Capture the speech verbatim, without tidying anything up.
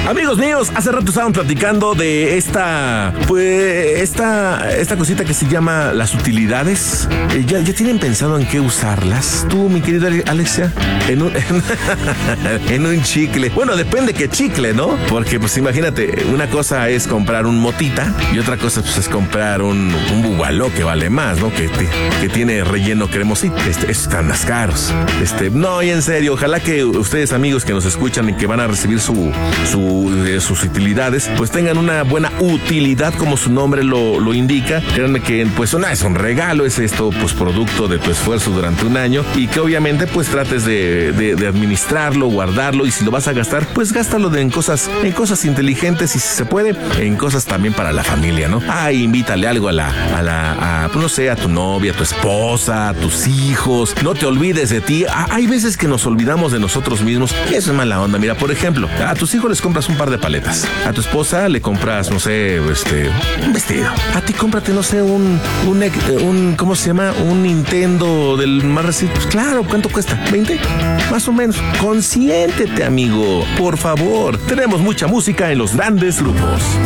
Amigos míos, hace rato estaban platicando de esta, pues, esta, esta cosita que se llama las utilidades. Eh, ¿ya, ¿Ya tienen pensado en qué usarlas? Tú, mi querido Alexia, en un, en un chicle. Bueno, depende qué chicle, ¿no? Porque, pues, imagínate, una cosa es comprar un motita y otra cosa, pues, es comprar un, un bubaló que vale más, ¿no? Que, te, que tiene relleno cremosito. Este, están más caros. Este, no, y en serio, ojalá que ustedes, amigos que nos escuchan y que van a recibir su, su de sus utilidades, pues tengan una buena utilidad como su nombre lo, lo indica. Créanme que pues no es un regalo, es esto pues producto de tu esfuerzo durante un año y que obviamente pues trates de, de, de administrarlo, guardarlo y si lo vas a gastar, pues gástalo de, en cosas en cosas inteligentes y si se puede, en cosas también para la familia, ¿no? Ah, invítale algo a la, a la, a, pues no sé, a tu novia, a tu esposa, a tus hijos. No te olvides de ti. Ah, hay veces que nos olvidamos de nosotros mismos y eso es mala onda. Mira, por ejemplo, a tus hijos les compras un par de paletas. A tu esposa le compras, no sé, este, un vestido. A ti cómprate, no sé, un, un, un ¿cómo se llama? Un Nintendo del más reciente. Pues claro, ¿cuánto cuesta? ¿veinte? Más o menos. Consiéntete, amigo. Por favor. Tenemos mucha música en los grandes grupos.